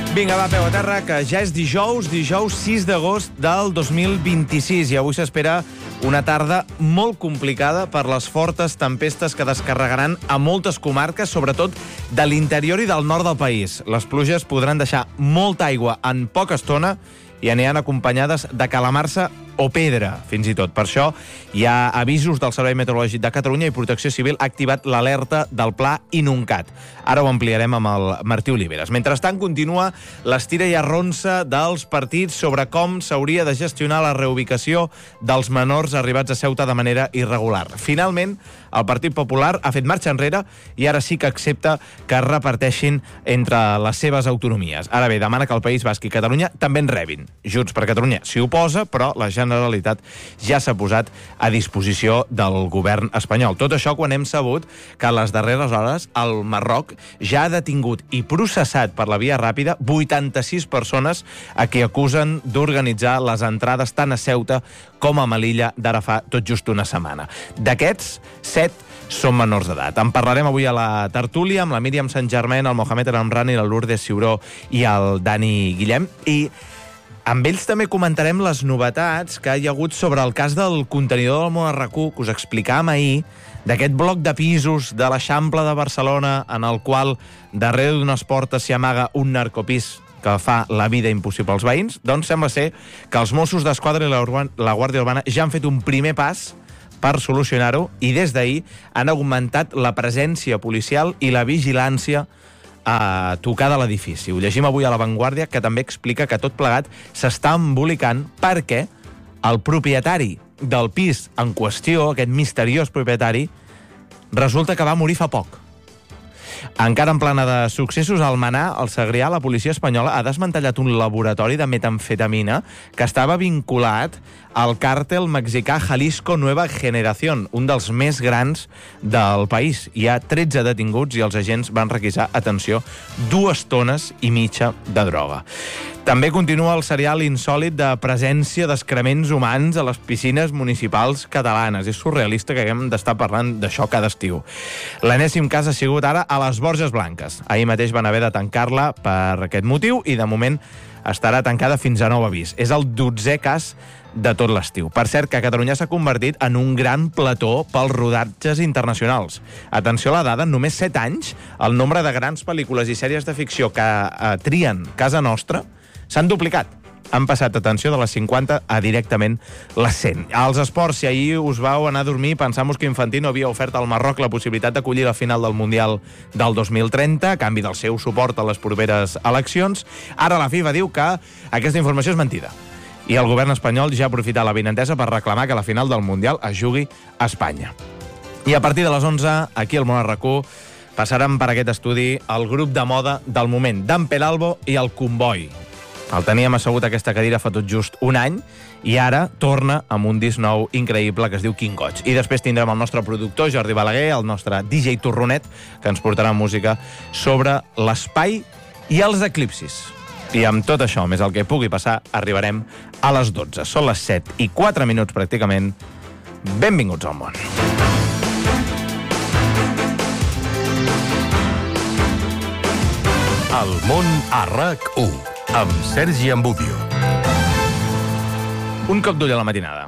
Vinga, va, peu a terra, que ja és dijous 6 d'agost del 2026, i avui s'espera una tarda molt complicada per les fortes tempestes que descarregaran a moltes comarques, sobretot de l'interior i del nord del país. Les pluges podran deixar molta aigua en poca estona i aniran acompanyades de calamarsa o pedra, fins i tot. Per això hi ha avisos del Servei Meteorològic de Catalunya i Protecció Civil ha activat l'alerta del Pla Inuncat. Ara ho ampliarem amb el Martí Oliveres. Mentrestant, continua l'estira i arronsa dels partits sobre com s'hauria de gestionar la reubicació dels menors arribats a Ceuta de manera irregular. Finalment, el Partit Popular ha fet marxa enrere i ara sí que accepta que es reparteixin entre les seves autonomies. Ara bé, demana que el País Basc i Catalunya també en rebin. Junts per Catalunya s'hi oposa, però la Generalitat ja s'ha posat a disposició del govern espanyol. Tot això quan hem sabut que a les darreres hores el Marroc ja ha detingut i processat per la via ràpida 86 persones a qui acusen d'organitzar les entrades tant a Ceuta com a Melilla d'ara fa tot just una setmana. D'aquests, 7 són menors d'edat. En parlarem avui a la tertúlia amb la Míriam Sant Germain, el Mohamed El Amrani, la Lourdes Ciuró i el Dani Guillem. I amb ells també comentarem les novetats que hi ha hagut sobre el cas del contenidor del Món RQ, que us explicàvem ahir, d'aquest bloc de pisos de l'Eixample de Barcelona en el qual darrere d'unes portes s'hi amaga un narcopís que fa la vida impossible als veïns. Doncs sembla ser que els Mossos d'Esquadra i la Guàrdia Urbana ja han fet un primer pas per solucionar-ho i des d'ahir han augmentat la presència policial i la vigilància a tocar de l'edifici. Ho llegim avui a La Vanguardia, que també explica que tot plegat s'està embolicant perquè el propietari del pis en qüestió, aquest misteriós propietari, resulta que va morir fa poc. Encara en plana de successos, al Manà, al Segrià, la policia espanyola ha desmantellat un laboratori de metamfetamina que estava vinculat al càrtel mexicà Jalisco Nueva Generación, un dels més grans del país. Hi ha 13 detinguts i els agents van requisar, atenció, 2 tones i mitja de droga. També continua el serial insòlit de presència d'excrements humans a les piscines municipals catalanes. És surrealista que haguem d'estar parlant d'això cada estiu. L'enèsim cas ha sigut ara a les Borges Blanques. Ahir mateix van haver de tancar-la per aquest motiu i de moment estarà tancada fins a nou avís. És el 12è cas de tot l'estiu. Per cert, que Catalunya s'ha convertit en un gran plató pels rodatges internacionals. Atenció a la dada, en només 7 anys, el nombre de grans pel·lícules i sèries de ficció que trien casa nostra s'han duplicat. Han passat, atenció, de les 50 a directament les 100. Als esports, si ahir us vau anar a dormir pensant-vos que Infantino havia ofert al Marroc la possibilitat d'acollir la final del Mundial del 2030 a canvi del seu suport a les properes eleccions, ara la FIFA diu que aquesta informació és mentida. I el govern espanyol ja ha aprofitat la vinentesa per reclamar que la final del Mundial es jugui a Espanya. I a partir de les 11, aquí al Món RQ, passaran per aquest estudi el grup de moda del moment, Dan Peralbo i el Comboi. El teníem assegut a aquesta cadira fa tot just un any i ara torna amb un disc nou increïble que es diu Quin Goig. I després tindrem el nostre productor, Jordi Balaguer, el nostre DJ Torronet, que ens portarà música sobre l'espai i els eclipsis. I amb tot això, més el que pugui passar, arribarem a les 12. Són les 7:04 pràcticament. Benvinguts al món. El món a RAC1, amb Sergi Ambudio. Un cop d'ull a la matinada.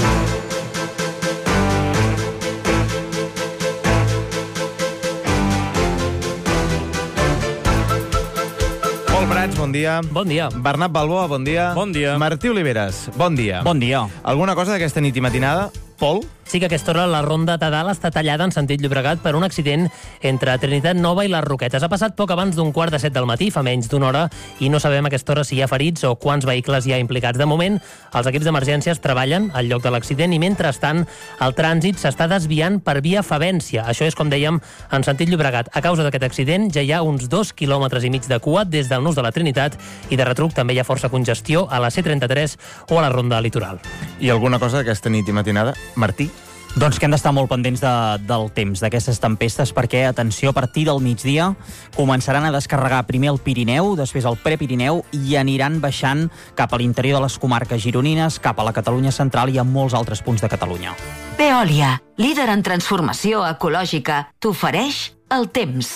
Pol Prats, bon dia. Bon dia. Bernat Balboa, bon dia. Bon dia. Martí Oliveres, bon dia. Bon dia. Alguna cosa d'aquesta nit i matinada, Pol? Sí que a aquesta hora la ronda de dalt està tallada en sentit Llobregat per un accident entre Trinitat Nova i les Roquetes. Ha passat poc abans d'un 6:45 del matí, fa menys d'una hora, i no sabem a aquesta hora si hi ha ferits o quants vehicles hi ha implicats. De moment, els equips d'emergències treballen al lloc de l'accident i, mentrestant, el trànsit s'està desviant per via Favència. Això és, com dèiem, en sentit Llobregat. A causa d'aquest accident ja hi ha uns 2,5 quilòmetres de cua des del nus de la Trinitat i de retruc també hi ha força congestió a la C33 o a la ronda litoral. I alguna cosa d'aquesta nit i matinada, Martí? Doncs que hem d'estar molt pendents del temps, d'aquestes tempestes, perquè, atenció, a partir del migdia començaran a descarregar primer el Pirineu, després el Prepirineu, i aniran baixant cap a l'interior de les comarques gironines, cap a la Catalunya central i a molts altres punts de Catalunya. Veolia, líder en transformació ecològica, t'ofereix el temps.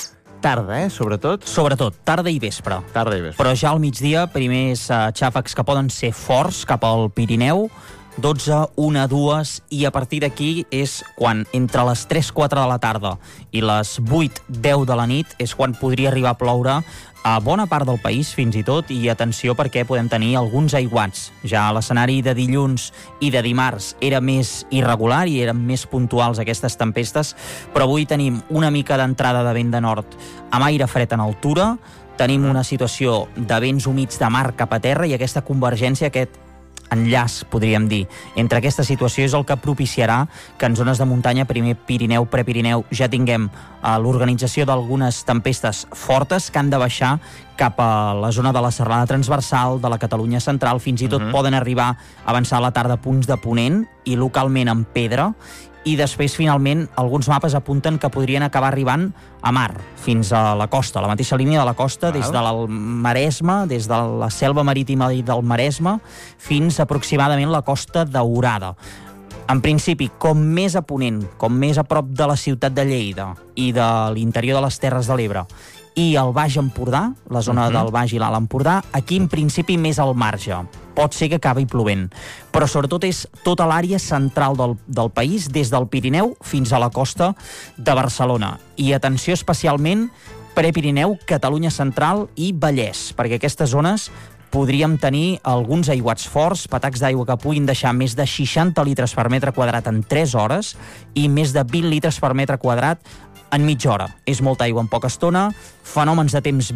tarda, sobretot. Sobretot, tarda i vespre. Tarda i vespre. Però ja al migdia, primers xàfecs que poden ser forts cap al Pirineu, 12, 1, 2, i a partir d'aquí és quan entre les 3-4 de la tarda i les 8-10 de la nit és quan podria arribar a ploure a bona part del país, fins i tot, i atenció perquè podem tenir alguns aiguats. Ja l'escenari de dilluns i de dimarts era més irregular i eren més puntuals aquestes tempestes, però avui tenim una mica d'entrada de vent de nord amb aire fred en altura, tenim una situació de vents humits de mar cap a terra i aquesta convergència, aquest enllaç, podríem dir, entre aquesta situació és el que propiciarà que en zones de muntanya, primer Pirineu, Prepirineu, ja tinguem l'organització d'algunes tempestes fortes que han de baixar cap a la zona de la serralada transversal, de la Catalunya central, fins i tot poden arribar a avançar a la tarda a punts de Ponent i localment en pedra, i després, finalment, alguns mapes apunten que podrien acabar arribant a mar, fins a la costa, la mateixa línia de la costa, des de Maresme, des de la selva marítima del Maresme, fins aproximadament la Costa Daurada. En principi, com més a ponent, com més a prop de la ciutat de Lleida i de l'interior de les Terres de l'Ebre, i el Baix Empordà, la zona del Baix i l'Alt Empordà, aquí en principi més al marge. Pot ser que acabi plovent. Però sobretot és tota l'àrea central del país, des del Pirineu fins a la costa de Barcelona. I atenció especialment Prepirineu, Catalunya central i Vallès, perquè aquestes zones podríem tenir alguns aiguats forts, patacs d'aigua que puguin deixar més de 60 litres per metre quadrat en 3 hores i més de 20 litres per metre quadrat en mitja hora. És molta aigua en poca estona, fenòmens de temps